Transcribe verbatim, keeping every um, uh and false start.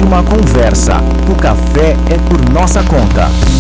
uma conversa. O café é por nossa conta.